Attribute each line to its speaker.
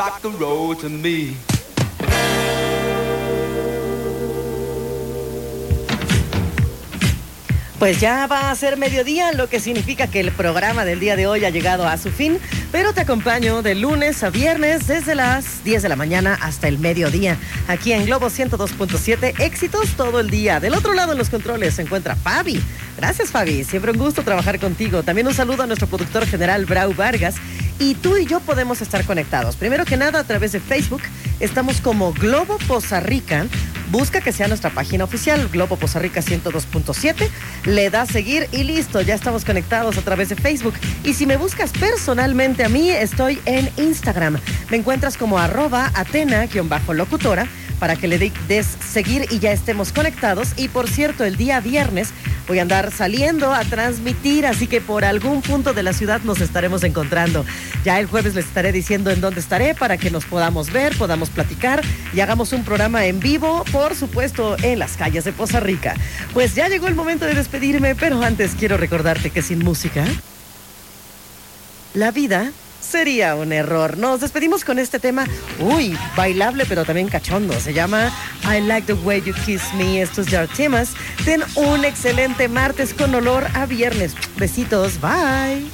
Speaker 1: Rock and roll to me.
Speaker 2: Pues ya va a ser mediodía, lo que significa que el programa del día de hoy ha llegado a su fin, pero te acompaño de lunes a viernes desde las 10 de la mañana hasta el mediodía, aquí en Globo 102.7, éxitos todo el día. Del otro lado en los controles se encuentra Fabi. Gracias, Fabi, siempre un gusto trabajar contigo. También un saludo a nuestro productor general, Brau Vargas. Y tú y yo podemos estar conectados. Primero que nada, a través de Facebook, estamos como Globo Poza Rica. Busca que sea nuestra página oficial, Globo Poza Rica 102.7. Le das seguir y listo, ya estamos conectados a través de Facebook. Y si me buscas personalmente a mí, estoy en Instagram. Me encuentras como @Atena_locutora para que le des seguir y ya estemos conectados. Y por cierto, el día viernes voy a andar saliendo a transmitir, así que por algún punto de la ciudad nos estaremos encontrando. Ya el jueves les estaré diciendo en dónde estaré para que nos podamos ver, podamos platicar y hagamos un programa en vivo, por supuesto, en las calles de Poza Rica. Pues ya llegó el momento de despedirme, pero antes quiero recordarte que sin música, la vida sería un error. Nos despedimos con este tema, bailable pero también cachondo. Se llama I Like the Way You Kiss Me. Esto es de Artemas. Ten un excelente martes con olor a viernes. Besitos, bye.